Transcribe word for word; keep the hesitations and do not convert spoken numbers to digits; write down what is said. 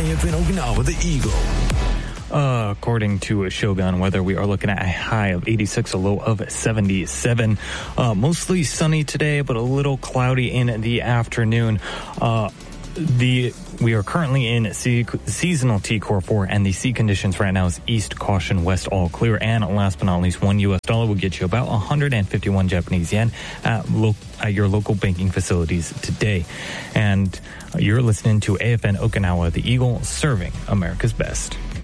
F N Okinawa, the Eagle. Uh, according to Shogun Weather, we are looking at a high of eighty-six, a low of seventy-seven. Uh, mostly sunny today, but a little cloudy in the afternoon. Uh, the we are currently in sea, seasonal T Core four, and the sea conditions right now is east caution, west all clear. And last but not least, one U S dollar will get you about one hundred fifty-one Japanese yen at, lo- at your local banking facilities today. And you're listening to A F N Okinawa, the Eagle, serving America's best.